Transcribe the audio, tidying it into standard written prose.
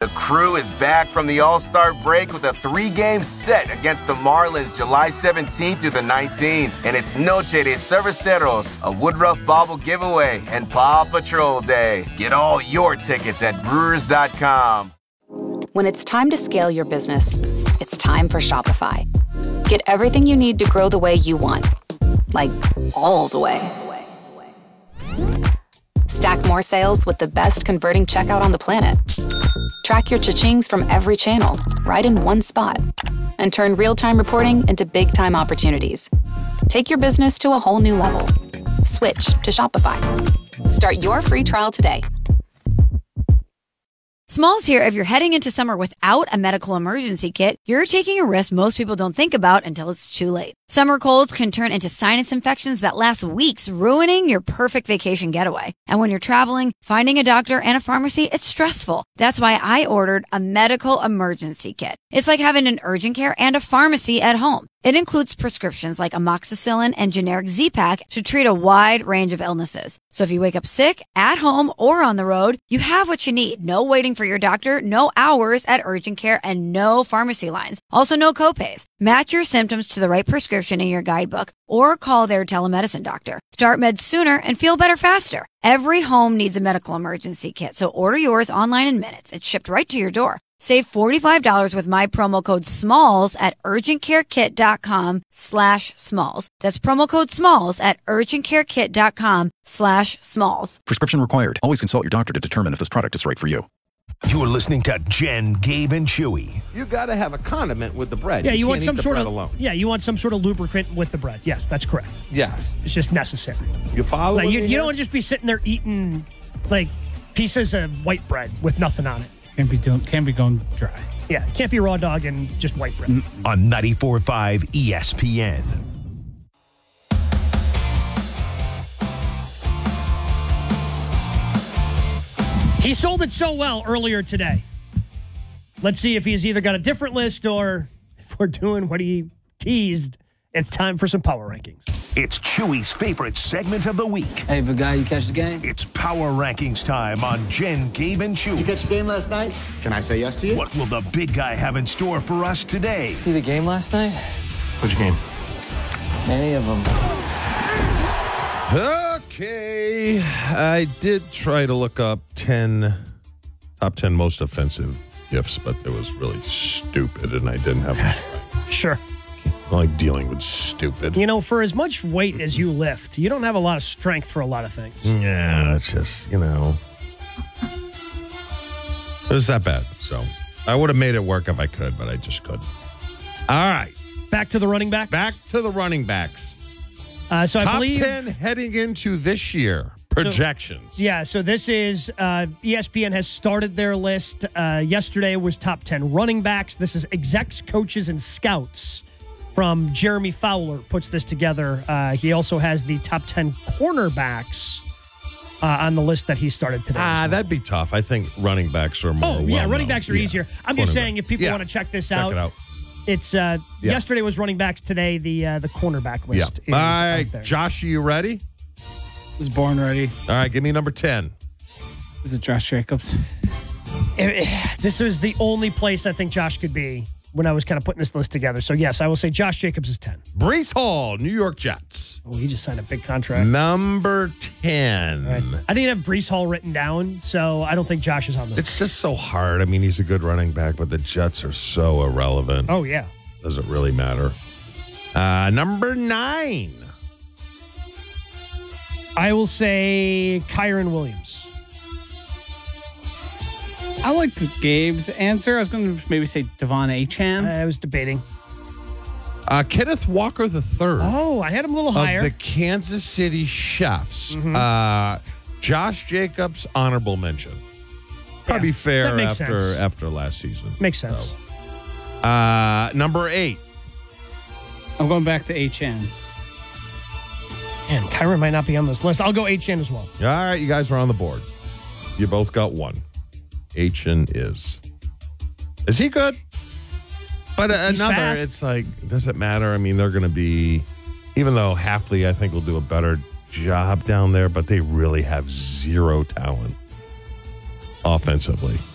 The Crew is back from the All-Star break with a 3-game set against the Marlins July 17th through the 19th. And it's Noche de Cerveceros, a Woodruff Bobble giveaway, and Paw Patrol Day. Get all your tickets at Brewers.com. When it's time to scale your business, it's time for Shopify. Get everything you need to grow the way you want. Like, all the way. Stack more sales with the best converting checkout on the planet. Track your cha-chings from every channel, right in one spot. And turn real-time reporting into big-time opportunities. Take your business to a whole new level. Switch to Shopify. Start your free trial today. Smalls here. If you're heading into summer without a medical emergency kit, you're taking a risk most people don't think about until it's too late. Summer colds can turn into sinus infections that last weeks, ruining your perfect vacation getaway. And when you're traveling, finding a doctor and a pharmacy, it's stressful. That's why I ordered a medical emergency kit. It's like having an urgent care and a pharmacy at home. It includes prescriptions like amoxicillin and generic Z-Pak to treat a wide range of illnesses. So if you wake up sick, at home, or on the road, you have what you need. No waiting for your doctor, no hours at urgent care, and no pharmacy lines. Also, no copays. Match your symptoms to the right prescription in your guidebook or call their telemedicine doctor. Start meds sooner and feel better faster. Every home needs a medical emergency kit, so order yours online in minutes. It's shipped right to your door. Save $45 with my promo code SMALLS at urgentcarekit.com/smalls. That's promo code SMALLS at urgentcarekit.com/smalls. Prescription required. Always consult your doctor to determine if this product is right for you. You're listening to Jen, Gabe, and Chewy. You got to have a condiment with the bread. Yeah, you want can't some eat the sort bread of alone. Yeah, you want some sort of lubricant with the bread. Yes, that's correct. Yes. It's just necessary. You follow Like, me you here? don't just be sitting there eating like pieces of white bread with nothing on it. Can't be going dry. Yeah, it can't be raw dog and just white bread. On 94.5 ESPN. He sold it so well earlier today. Let's see if he's either got a different list or if we're doing what he teased. It's time for some power rankings. It's Chewy's favorite segment of the week. Hey, big guy, you catch the game? It's Power Rankings time on Jen, Gabe, and Chewy. You catch the game last night? Can I say yes to you? What will the big guy have in store for us today? See the game last night? Which game? Any of them. Okay. I did try to look up top 10 most offensive gifts, but it was really stupid, and I didn't have Sure. I like dealing with stupid. You know, for as much weight as you lift, you don't have a lot of strength for a lot of things. Yeah, it's just, it was that bad. So I would have made it work if I could, but I just couldn't. All right. Back to the running backs? Back to the running backs. So I Top believe 10 heading into this year. Projections. So this is ESPN has started their list. Yesterday was top 10 running backs. This is execs, coaches, and scouts from Jeremy Fowler puts this together. He also has the top 10 cornerbacks on the list that he started today. That'd be tough. I think running backs are more running backs are easier. I'm just saying if people want to check this out. Check it out. It's yesterday was running backs. Today the cornerback list is All right, out there. Josh, are you ready? Was born ready. All right, give me number 10. Is it Josh Jacobs? This is the only place I think Josh could be when I was kind of putting this list together. So, yes, I will say Josh Jacobs is 10. Breece Hall, New York Jets. Oh, he just signed a big contract. Number 10. Right. I didn't have Breece Hall written down, so I don't think Josh is on this. It's just so hard. I mean, he's a good running back, but the Jets are so irrelevant. Oh, yeah. Doesn't really matter. Number 9. I will say Kyron Williams. I like Gabe's answer. I was going to maybe say Devon Achane. I was debating. Kenneth Walker III. Oh, I had him a little higher. Of the Kansas City Chiefs. Josh Jacobs, honorable mention. Probably fair that makes sense. after last season. Makes sense. So. Number 8. I'm going back to Achane. And Kyron might not be on this list. I'll go Achane as well. All right, you guys are on the board. You both got one. Achane is. Is he good? But He's another, fast. it's like, does it matter? I mean, they're going to be, even though Hafley, I think, will do a better job down there, but they really have zero talent offensively.